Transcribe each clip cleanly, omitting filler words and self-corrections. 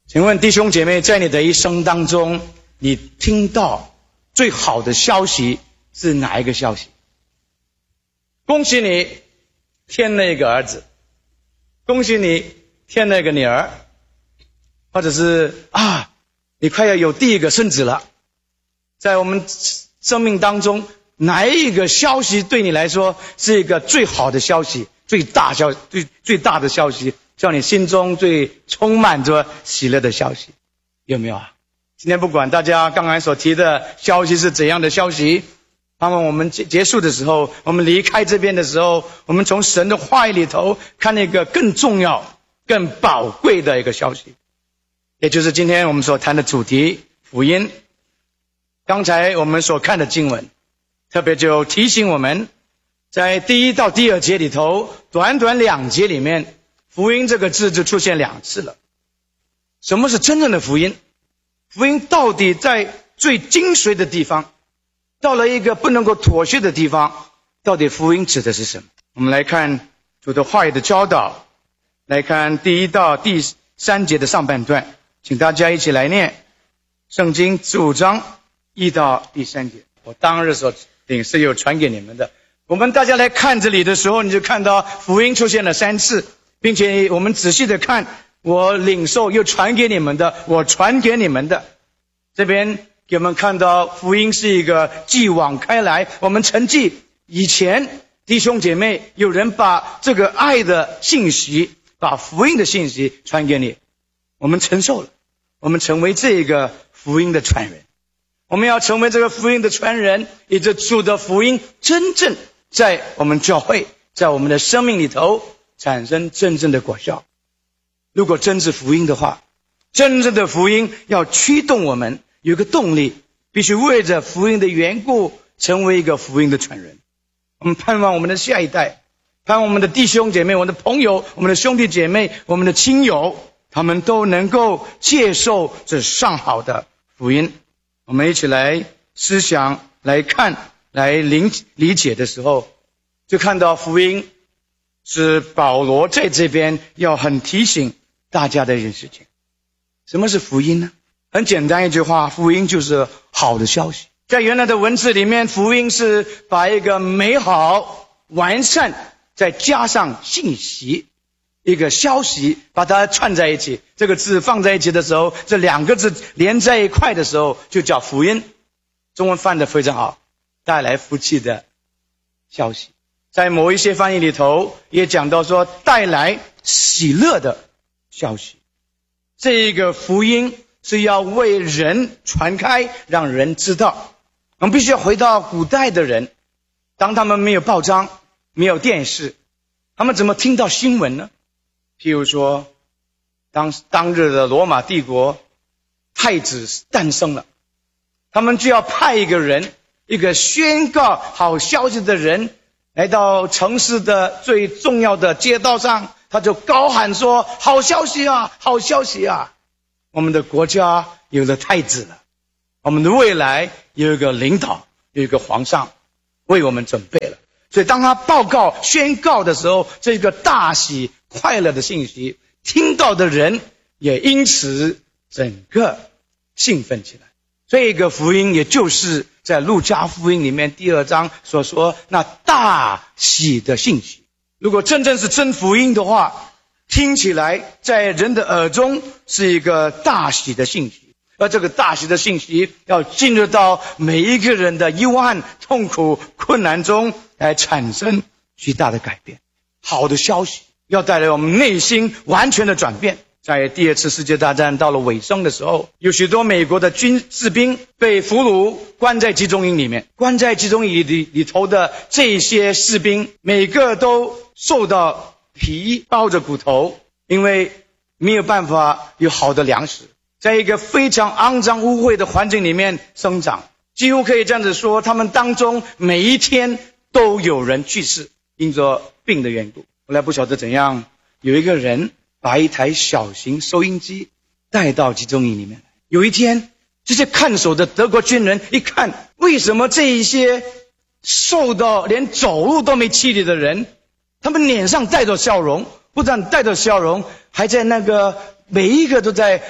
请问弟兄姐妹，在你的一生当中，你听到最好的消息是哪一个消息？恭喜你添了一个儿子，恭喜你添了一个女儿，或者是你快要有第一个孙子了。在我们生命当中，哪一个消息对你来说是一个最好的消息，最大的消息，叫你心中最充满着喜乐的消息？有没有啊？今天不管大家刚才所提的消息是怎样的消息，盼望我们结束的时候，我们离开这边的时候，我们从神的话语里头看那个更重要更宝贵的一个消息，也就是今天我们所谈的主题，福音。刚才我们所看的经文特别就提醒我们，在第1到第2节里头，短短2节里面，福音这个字就出现2次了。什么是真正的福音？福音到底在最精髓的地方，到了一个不能够妥协的地方，到底福音指的是什么？我们来看主的话语的教导，来看第1到第3节的上半段，请大家一起来念圣经15章1到第3节。我当日所领是有传给你们的。我们大家来看这里的时候，你就看到福音出现了3次，并且我们仔细的看，我领受又传给你们的，我传给你们的。这边给我们看到福音是一个继往开来，我们承继以前弟兄姐妹有人把这个爱的信息，把福音的信息传给你，我们承受了，我们成为这个福音的传人。我们要成为这个福音的传人，以致主的福音真正在我们教会，在我们的生命里头产生真正的果效。如果真是福音的话，真正的福音要驱动我们有一个动力，必须为着福音的缘故成为一个福音的传人。我们盼望我们的下一代，盼望我们的弟兄姐妹，我们的朋友，我们的兄弟姐妹，我们的亲友，他们都能够接受这上好的福音。我们一起来思想，来看，来理解的时候，就看到福音是保罗在这边要很提醒大家的一件事情。什么是福音呢？很简单一句话，福音就是好的消息。在原来的文字里面，福音是把一个美好完善再加上信息，一个消息把它串在一起，这个字放在一起的时候，这2个字连在一块的时候就叫福音。中文翻得非常好，带来福气的消息。在某一些翻译里头也讲到说，带来喜乐的消息。这个福音是要为人传开，让人知道。我们必须要回到古代的人，当他们没有报章，没有电视，他们怎么听到新闻呢？譬如说当日的罗马帝国太子诞生了，他们就要派一个人，一个宣告好消息的人，来到城市的最重要的街道上，他就高喊说，好消息啊，好消息啊，我们的国家有了太子了，我们的未来有一个领导，有一个皇上为我们准备了。所以当他报告宣告的时候，这个大喜快乐的信息，听到的人也因此整个兴奋起来。这个福音也就是在路加福音里面第2章所说那大喜的信息。如果真正是真福音的话，听起来在人的耳中是一个大喜的信息，而这个大喜的信息要进入到每一个人的幽暗、痛苦、困难中来产生巨大的改变。好的消息要带来我们内心完全的转变。在第2次世界大战到了尾声的时候，有许多美国的士兵被俘虏，关在集中营里面。关在集中营里头的这些士兵，每个都受到皮包着骨头，因为没有办法有好的粮食，在一个非常肮脏污秽的环境里面生长。几乎可以这样子说，他们当中每一天都有人去世，因着病的缘故。后来不晓得怎样，有一个人把一台小型收音机带到集中营里面来。有一天，这些看守的德国军人一看，为什么这一些瘦到连走路都没气力的人，他们脸上带着笑容，不但带着笑容，还在那个每一个都在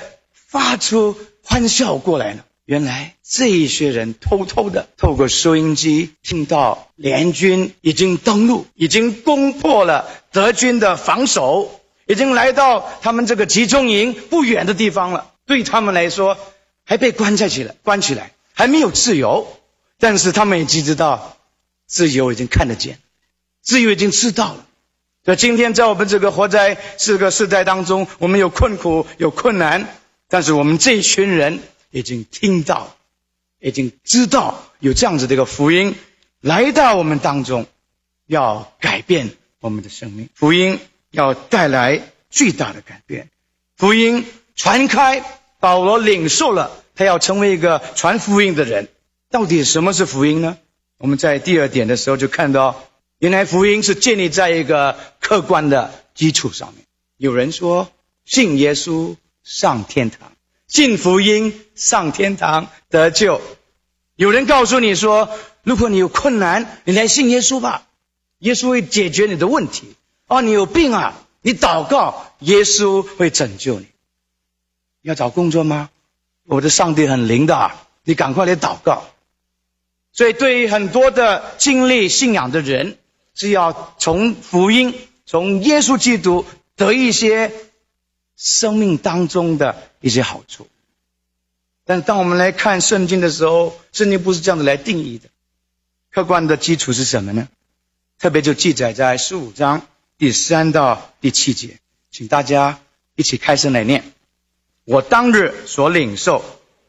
发出欢笑过来呢？原来这一些人偷偷的透过收音机听到联军已经登陆，已经攻破了德军的防守，已经来到他们这个集中营不远的地方了。对他们来说还被关起来，还没有自由，但是他们已经知道自由已经看得见，自由已经知道了。所以今天在我们这个活在这个世代当中，我们有困苦有困难，但是我们这一群人已经听到，已经知道有这样子的一个福音来到我们当中，要改变我们的生命，福音要带来巨大的改变，福音传开，保罗领受了他要成为一个传福音的人。到底什么是福音呢？我们在第二点的时候就看到，原来福音是建立在一个客观的基础上面。有人说信耶稣上天堂，信福音上天堂得救。有人告诉你说，如果你有困难，你来信耶稣吧，耶稣会解决你的问题。你有病啊，你祷告，耶稣会拯救你。要找工作吗？我的上帝很灵的你赶快来祷告。所以对于很多的经历信仰的人，是要从福音，从耶稣基督得一些生命当中的一些好处。但当我们来看圣经的时候，圣经不是这样子来定义的。客观的基础是什么呢？特别就记载在15章第3到第7节，请大家一起开声来念。我当日所领受，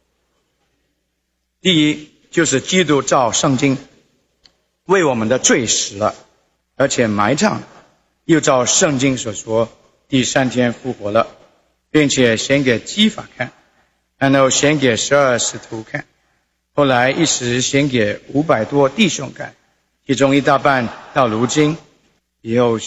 第一就是基督照圣经为我们的罪死了，而且埋葬了，又照圣经所说第3天复活了，并且显给基法看，然后显给12使徒看，后来一时显给500多弟兄看，其中一大半到如今，以后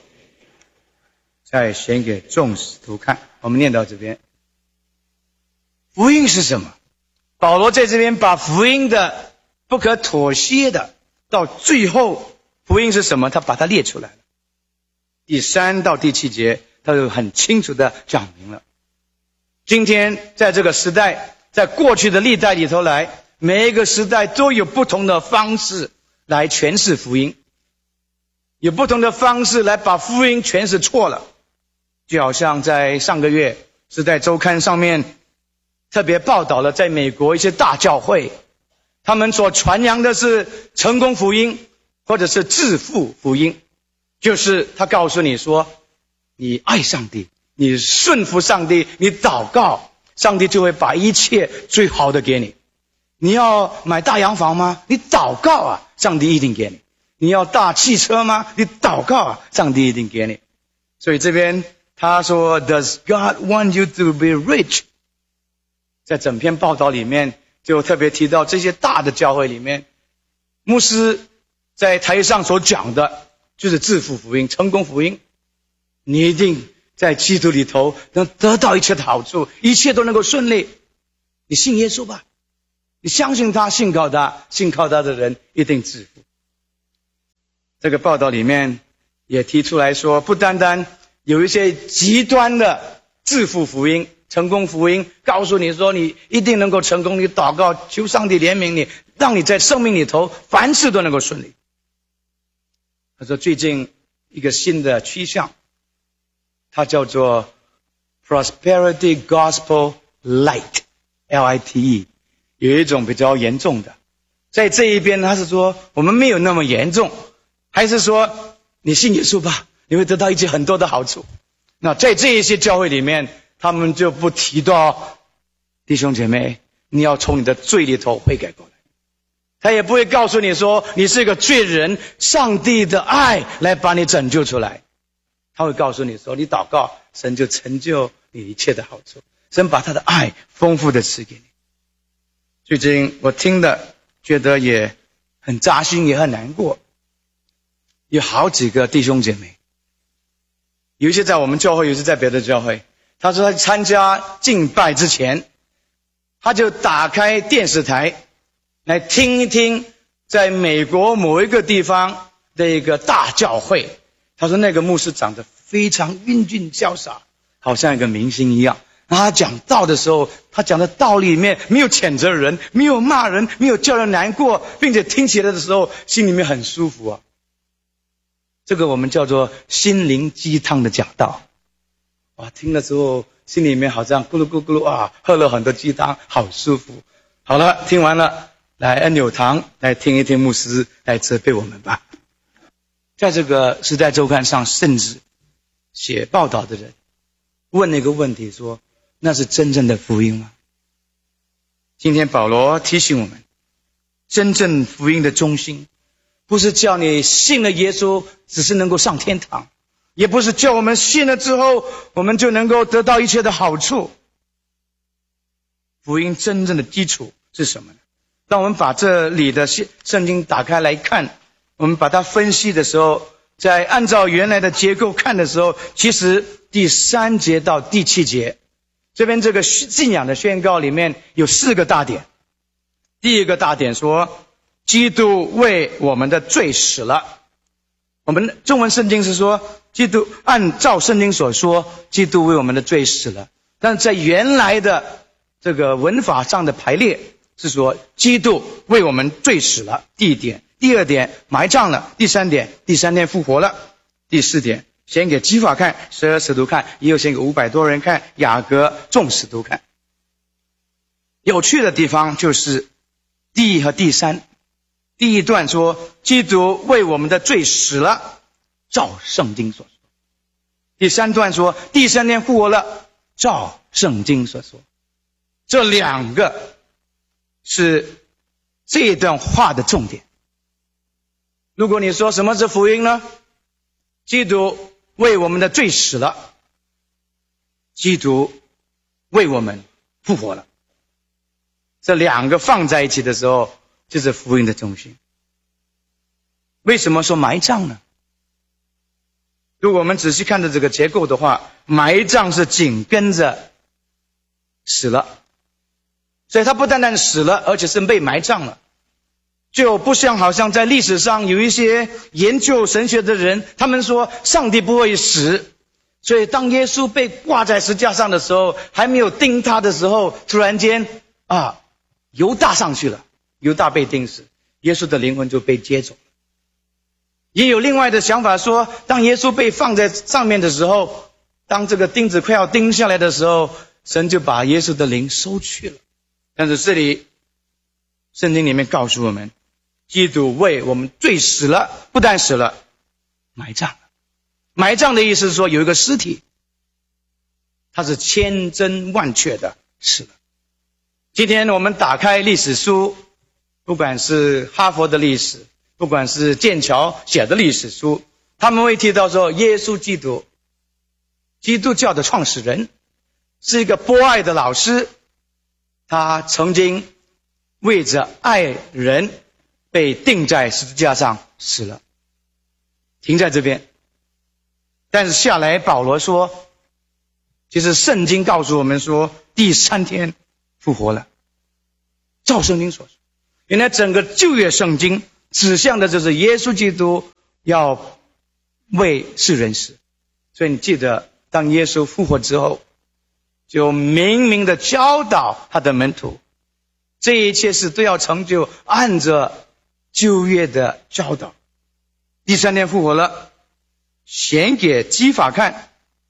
再显给众使徒看。我们念到这边，福音是什么？保罗在这边把福音的不可妥协的，到最后福音是什么，他把它列出来了。第3到第7节他就很清楚的讲明了。今天在这个时代，在过去的历代里头来，每一个时代都有不同的方式来诠释福音，有不同的方式来把福音诠释错了。就好像在上个月时代周刊上面特别报道了，在美国一些大教会，他们所传扬的是成功福音或者是致富福音，就是他告诉你说，你爱上帝，你顺服上帝，你祷告，上帝就会把一切最好的给你。你要买大洋房吗？你祷告上帝一定给你。你要大汽车吗？你祷告上帝一定给你。所以这边他说 Does God want you to be rich？ 在整篇报道里面就特别提到，这些大的教会里面，牧师在台上所讲的就是致富福音，成功福音。你一定在基督里头能得到一切的好处，一切都能够顺利。你信耶稣吧，你相信他，信靠他，信靠他的人一定致富。这个报道里面也提出来说，不单单有一些极端的致富福音，成功福音，告诉你说你一定能够成功，你祷告求上帝怜悯你，让你在生命里头凡事都能够顺利。他说最近一个新的趋向，它叫做 Prosperity Gospel Light L-I-T-E， 有一种比较严重的，在这一边他是说我们没有那么严重，还是说你信耶稣吧，你会得到一些很多的好处。那在这一些教会里面，他们就不提到弟兄姐妹你要从你的罪里头悔改过来，他也不会告诉你说你是一个罪人，上帝的爱来把你拯救出来。他会告诉你说你祷告，神就成就你一切的好处，神把他的爱丰富的赐给你。最近我听的觉得也很扎心，也很难过。有好几个弟兄姐妹，有一些在我们教会，有一些在别的教会，他说他参加敬拜之前，他就打开电视台来听一听在美国某一个地方的一个大教会，他说那个牧师长得非常英俊潇洒，好像一个明星一样， 他讲道的时候，他讲的道理里面没有谴责人，没有骂人，没有叫人难过，并且听起来的时候心里面很舒服啊。这个我们叫做心灵鸡汤的讲道。哇，听了之后心里面好像咕噜咕噜啊，喝了很多鸡汤，好舒服。好了，听完了，来恩纽堂来听一听牧师来责备我们吧。在这个时代周刊上，甚至写报道的人问那个问题说，那是真正的福音吗？今天保罗提醒我们，真正福音的中心不是叫你信了耶稣只是能够上天堂，也不是叫我们信了之后我们就能够得到一切的好处。福音真正的基础是什么呢？当我们把这里的圣经打开来看，我们把它分析的时候，在按照原来的结构看的时候，其实第3节到第7节这边这个信仰的宣告里面有4个大点。第一个大点说，基督为我们的罪死了。我们中文圣经是说，基督按照圣经所说，基督为我们的罪死了。但是在原来的这个文法上的排列是说，基督为我们罪死了，第一点。第2点，埋葬了。第3点，第3天复活了。第4点，先给基法看，12使徒看，也有先给500多人看，雅各众使徒看。有趣的地方就是第1和第3。第一段说，基督为我们的罪死了，照圣经所说。第3段说，第3天复活了，照圣经所说。这2个是这一段话的重点。如果你说什么是福音呢？基督为我们的罪死了，基督为我们复活了。这2个放在一起的时候，就是福音的中心。为什么说埋葬呢？如果我们仔细看着这个结构的话，埋葬是紧跟着死了，所以他不单单死了，而且是被埋葬了。就不像好像在历史上有一些研究神学的人，他们说上帝不会死，所以当耶稣被挂在十字架上的时候，还没有钉他的时候，突然间犹大上去了，犹大被钉死，耶稣的灵魂就被接走了。也有另外的想法说，当耶稣被放在上面的时候，当这个钉子快要钉下来的时候，神就把耶稣的灵收去了。但是这里圣经里面告诉我们，基督为我们罪死了，不但死了，埋葬了。埋葬的意思是说，有一个尸体，它是千真万确的死了。今天我们打开历史书，不管是哈佛的历史，不管是剑桥写的历史书，他们会提到说，耶稣基督，基督教的创始人，是一个博爱的老师，他曾经为着爱人被钉在十字架上死了，停在这边。但是下来保罗说，其实圣经告诉我们说，第3天复活了，照圣经所说。原来整个旧约圣经指向的就是耶稣基督要为世人死。所以你记得，当耶稣复活之后，就明明的教导他的门徒，这一切事都要成就按着旧约的教导。第3天复活了，显给基法看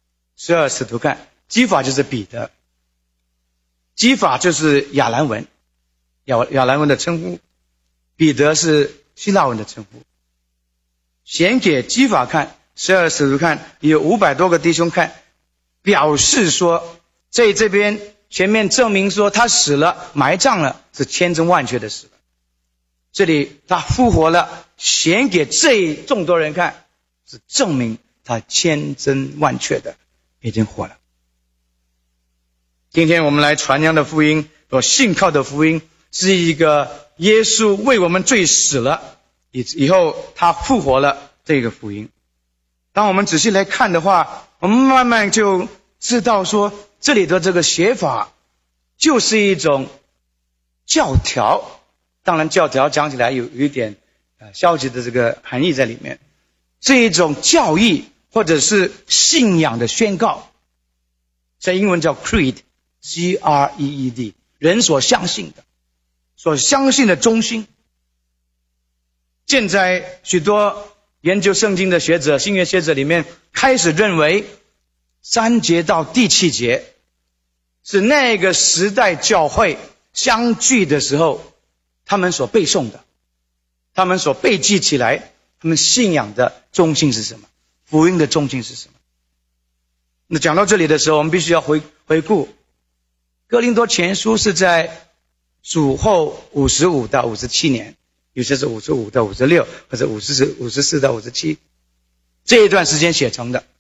，12使徒看。基法就是彼得，基法就是亚兰文，亚兰文的称呼，彼得是希腊文的称呼。显给基法看，12使徒看，有500多个弟兄看，表示说，在这边前面证明说他死了，埋葬了，是千真万确的死了。这里他复活了，显给这众多人看，是证明他千真万确的已经活了。今天我们来传扬的福音，所信靠的福音，是一个耶稣为我们罪死了以后他复活了这个福音。当我们仔细来看的话，我们慢慢就知道说，这里的这个写法就是一种教条。当然教条讲起来有一点消极的这个含义在里面，是一种教义或者是信仰的宣告，在英文叫 creed， G-R-E-E-D， 人所相信的中心。现在许多研究圣经的学者，新约学者里面开始认为3节到第7节是那个时代教会相聚的时候他们所背诵的，他们所背记起来，他们信仰的中心是什么，福音的中心是什么。那讲到这里的时候，我们必须要回顾哥林多前书是在主后55到57年，有些是55到56，或者54到57，这一段时间写成的。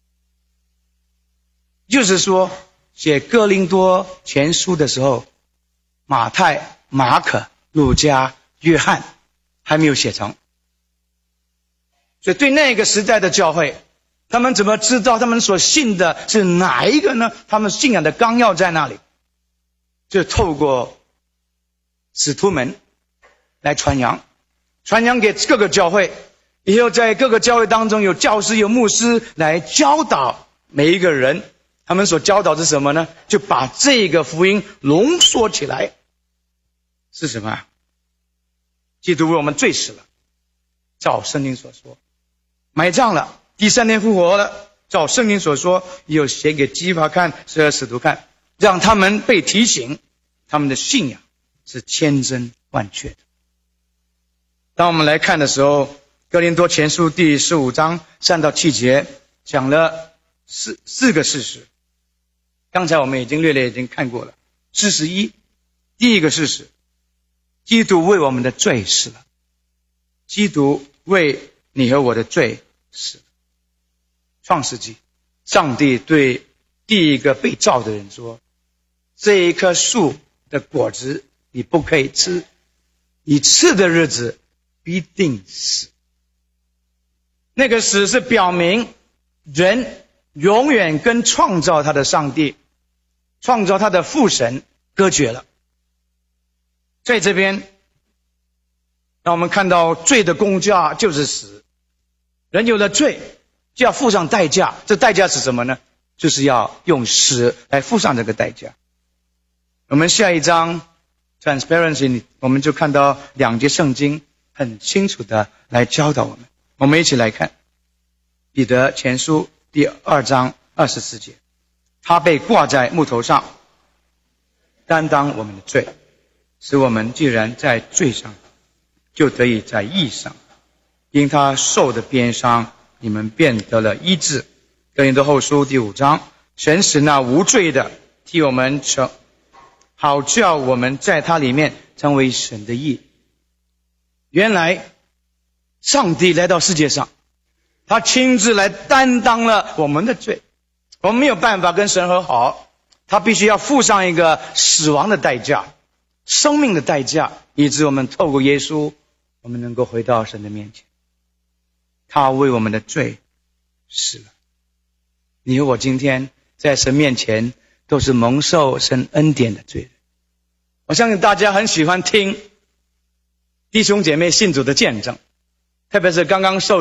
就是说写哥林多前书的时候，马太、马可、路加、约翰还没有写成。所以对那个时代的教会，他们怎么知道他们所信的是哪一个呢？他们信仰的纲要在那里，就透过使徒们来传扬给各个教会，以后在各个教会当中有教师有牧师来教导每一个人。他们所教导是什么呢？就把这个福音浓缩起来，是什么？基督为我们罪死了，照圣经所说，埋葬了，第3天复活了，照圣经所说，又写给基法看，12使徒看，让他们被提醒他们的信仰是千真万确的。当我们来看的时候，哥林多前书第15章3到7节讲了四个事实。刚才我们已经看过了。事实1，第一个事实，基督为我们的罪死了，基督为你和我的罪死了。创世纪，上帝对第一个被造的人说，这一棵树的果子你不可以吃，你吃的日子必定死。那个死是表明人永远跟创造他的上帝，创造他的父神隔绝了。在这边让我们看到罪的工价就是死，人有了罪就要付上代价，这代价是什么呢？就是要用死来付上这个代价。我们下一章 Transparency 我们就看到2节圣经很清楚的来教导我们。我们一起来看彼得前书第2章24节，他被挂在木头上，担当我们的罪，使我们既然在罪上，就得以在义上。因他受的鞭伤，你们便得了医治。哥林多后书第5章，神使那无罪的替我们成，好叫我们在他里面成为神的义。原来上帝来到世界上，他亲自来担当了我们的罪，我们没有办法跟神和好，他必须要付上一个死亡的代价，生命的代价，以致我们透过耶稣，我们能够回到神的面前。他为我们的罪死了。你和我今天在神面前都是蒙受神恩典的罪人。我相信大家很喜欢听弟兄姐妹信主的见证，特别是刚刚受